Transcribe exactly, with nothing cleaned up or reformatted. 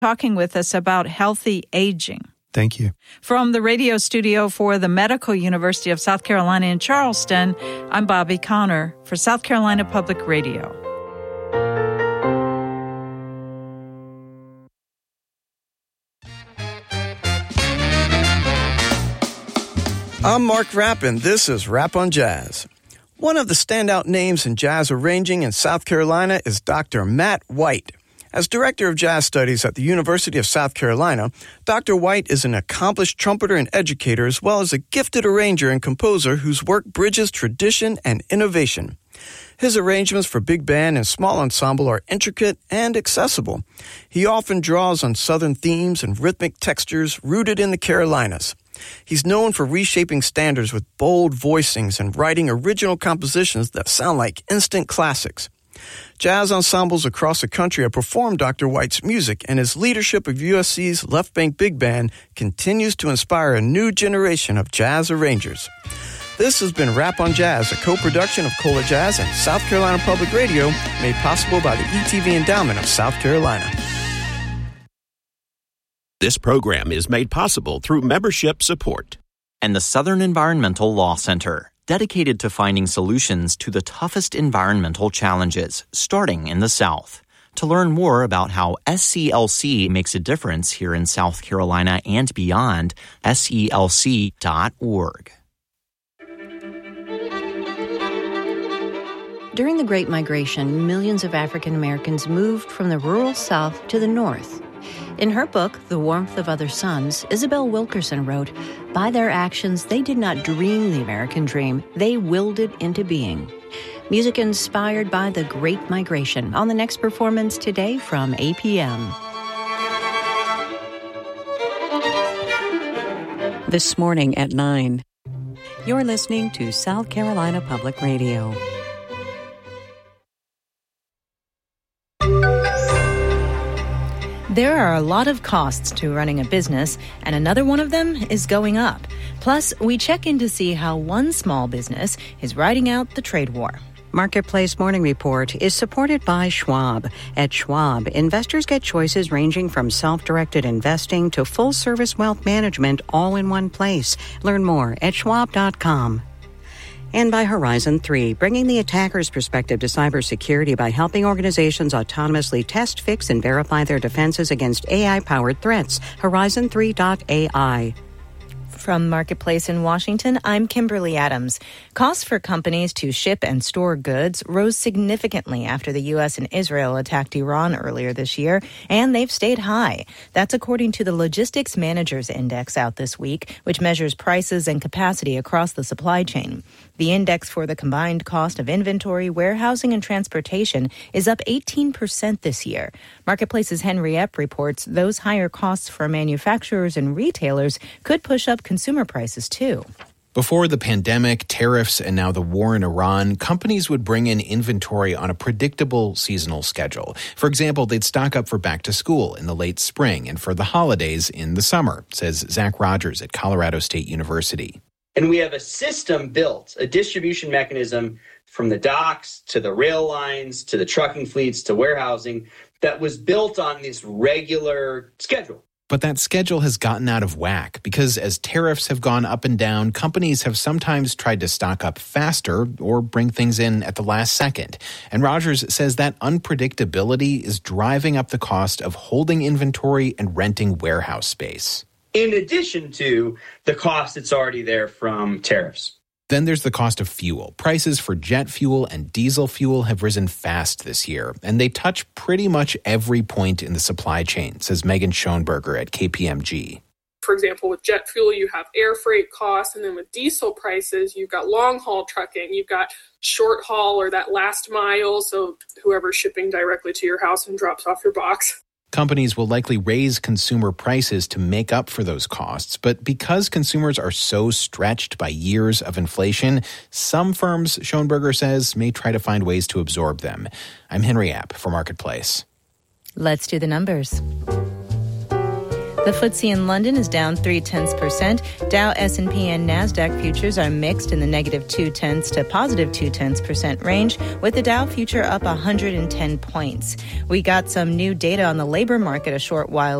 talking with us about healthy aging. Thank you. From the radio studio for the Medical University of South Carolina in Charleston, I'm Bobby Connor for South Carolina Public Radio. I'm Mark Rapp, and this is Rap on Jazz. One of the standout names in jazz arranging in South Carolina is Doctor Matt White. As Director of Jazz Studies at the University of South Carolina, Doctor White is an accomplished trumpeter and educator as well as a gifted arranger and composer whose work bridges tradition and innovation. His arrangements for big band and small ensemble are intricate and accessible. He often draws on Southern themes and rhythmic textures rooted in the Carolinas. He's known for reshaping standards with bold voicings and writing original compositions that sound like instant classics. Jazz ensembles across the country have performed Doctor White's music, and his leadership of U S C's Left Bank Big Band continues to inspire a new generation of jazz arrangers. This has been Rap on Jazz, a co-production of Cola Jazz and South Carolina Public Radio, made possible by the E T V Endowment of South Carolina. This program is made possible through membership support and the Southern Environmental Law Center, dedicated to finding solutions to the toughest environmental challenges, starting in the South. To learn more about how S C L C makes a difference here in South Carolina and beyond, S E L C dot org. During the Great Migration, millions of African Americans moved from the rural South to the North. In her book, The Warmth of Other Suns, Isabel Wilkerson wrote, "By their actions, they did not dream the American dream. They willed it into being." Music inspired by the Great Migration on the next performance today from A P M. This morning at nine. You're listening to South Carolina Public Radio. There are a lot of costs to running a business, and another one of them is going up. Plus, we check in to see how one small business is riding out the trade war. Marketplace Morning Report is supported by Schwab. At Schwab, investors get choices ranging from self-directed investing to full-service wealth management all in one place. Learn more at schwab dot com. And by Horizon three, bringing the attacker's perspective to cybersecurity by helping organizations autonomously test, fix, and verify their defenses against A I-powered threats. Horizon three dot A I. From Marketplace in Washington, I'm Kimberly Adams. Costs for companies to ship and store goods rose significantly after the U S and Israel attacked Iran earlier this year, and they've stayed high. That's according to the Logistics Managers Index out this week, which measures prices and capacity across the supply chain. The index for the combined cost of inventory, warehousing, and transportation is up eighteen percent this year. Marketplace's Henry Epp reports those higher costs for manufacturers and retailers could push up consumer prices, too. Before the pandemic, tariffs, and now the war in Iran, companies would bring in inventory on a predictable seasonal schedule. For example, they'd stock up for back to school in the late spring and for the holidays in the summer, says Zach Rogers at Colorado State University. And we have a system built, a distribution mechanism from the docks to the rail lines to the trucking fleets to warehousing that was built on this regular schedule. But that schedule has gotten out of whack because as tariffs have gone up and down, companies have sometimes tried to stock up faster or bring things in at the last second. And Rogers says that unpredictability is driving up the cost of holding inventory and renting warehouse space. In addition to the cost that's already there from tariffs. Then there's the cost of fuel. Prices for jet fuel and diesel fuel have risen fast this year, and they touch pretty much every point in the supply chain, says Megan Schoenberger at K P M G. For example, with jet fuel, you have air freight costs, and then with diesel prices, you've got long-haul trucking, you've got short haul or that last mile, so whoever's shipping directly to your house and drops off your box. Companies will likely raise consumer prices to make up for those costs, but because consumers are so stretched by years of inflation, some firms, Schoenberger says, may try to find ways to absorb them. I'm Henry App for Marketplace. Let's do the numbers. The F T S E in London is down three tenths percent. Dow, S and P, and NASDAQ futures are mixed in the negative two tenths to positive two tenths percent range, with the Dow future up one hundred ten points. We got some new data on the labor market a short while